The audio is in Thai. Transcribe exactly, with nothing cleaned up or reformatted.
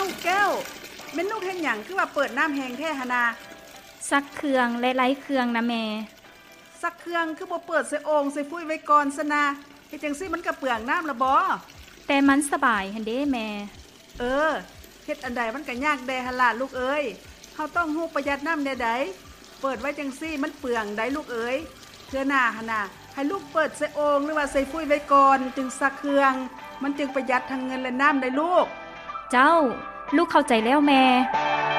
าแก้วแม่นลูกเฮ็ดหยังคือว่าเปิดน้ำแห้งแท้หนนาซักเครื่องและไล้เครื่องนะแม่ซักเครื่องคือบ่เปิดใส่โอ่งใส่ฟุ้ยไว้ก่อนซะนะเฮ็ดจังซี่มันก็เปลืองน้ำละบ่แต่มันสบายหั่นเด้แม่เออเฮ็ดอันใดมันก็ยากแดหั่นล่ะลูกเอ้ยเฮาต้องฮู้ประหยัดน้ำแน่ใดเปิดไว้จังซี่มันเปลืองได้ลูกเอ้ยเทื่อหน้าหั่นน่ะให้ลูกเปิดใส่โอ่งหรือว่าใส่ฟุ้ยไว้ก่อนจึงซักเครื่องมันจึงประหยัดทั้งเงินและน้ำได้ลูกเจ้าลูกเข้าใจแล้วแม่